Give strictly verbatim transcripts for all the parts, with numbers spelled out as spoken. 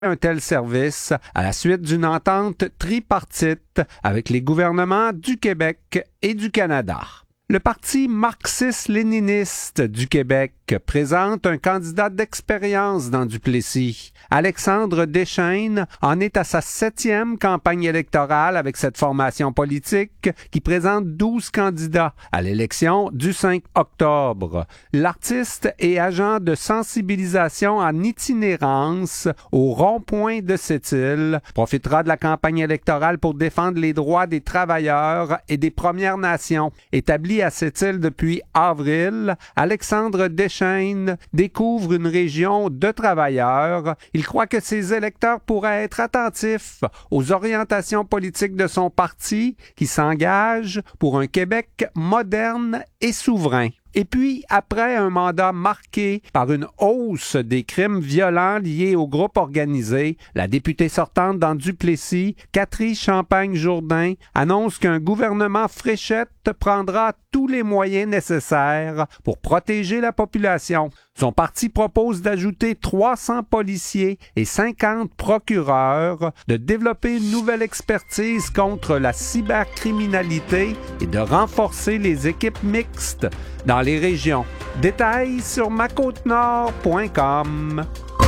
un tel service à la suite d'une entente tripartite avec les gouvernements du Québec et du Canada. Le Parti marxiste-léniniste du Québec présente un candidat d'expérience dans Duplessis. Alexandre Deschaines en est à sa septième campagne électorale avec cette formation politique qui présente douze candidats à l'élection du cinq octobre. L'artiste et agent de sensibilisation en itinérance au rond-point de Sept-Îles profitera de la campagne électorale pour défendre les droits des travailleurs et des Premières Nations. Établi à Sept-Îles depuis avril, Alexandre Deschaines découvre une région de travailleurs. Il croit que ses électeurs pourraient être attentifs aux orientations politiques de son parti qui s'engage pour un Québec moderne et souverain. Et puis, après un mandat marqué par une hausse des crimes violents liés au groupe organisé, la députée sortante dans Duplessis, Catherine Champagne-Jourdain, annonce qu'un gouvernement Fréchette prendra tous les moyens nécessaires pour protéger la population. Son parti propose d'ajouter trois cents policiers et cinquante procureurs, de développer une nouvelle expertise contre la cybercriminalité et de renforcer les équipes mixtes dans les régions. Détails sur ma côte nord point com.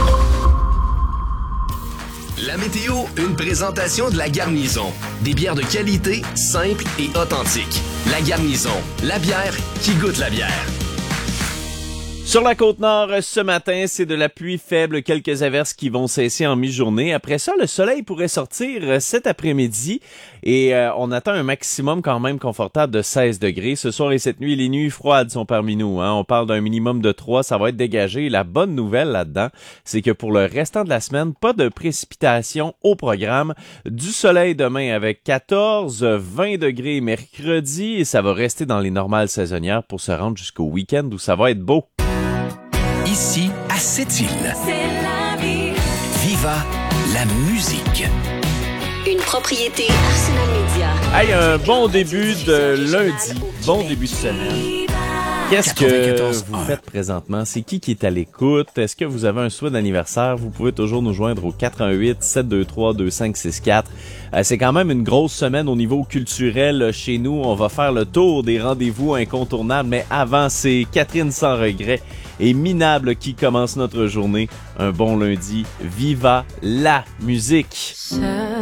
La météo, une présentation de La Garnison. Des bières de qualité, simples et authentiques. La Garnison, la bière qui goûte la bière. Sur la Côte-Nord, ce matin, c'est de la pluie faible, quelques averses qui vont cesser en mi-journée. Après ça, le soleil pourrait sortir cet après-midi et euh, on attend un maximum quand même confortable de seize degrés. Ce soir et cette nuit, les nuits froides sont parmi nous. Hein. On parle d'un minimum de trois, ça va être dégagé. La bonne nouvelle là-dedans, c'est que pour le restant de la semaine, pas de précipitations au programme. Du soleil demain avec quatorze, vingt degrés mercredi et ça va rester dans les normales saisonnières pour se rendre jusqu'au week-end où ça va être beau. Ici, à Sept-Îles. C'est la vie. Viva la musique. Une propriété Arsenal Media. Hey, un bon début de lundi, bon début de semaine. Qu'est-ce que vous faites présentement? C'est qui qui est à l'écoute? Est-ce que vous avez un souhait d'anniversaire? Vous pouvez toujours nous joindre au quatre un huit, sept deux trois, deux cinq six quatre. Euh, c'est quand même une grosse semaine au niveau culturel chez nous. On va faire le tour des rendez-vous incontournables, mais avant, c'est Catherine Sans Regret et Minable qui commence notre journée. Un bon lundi. Viva la musique! Seul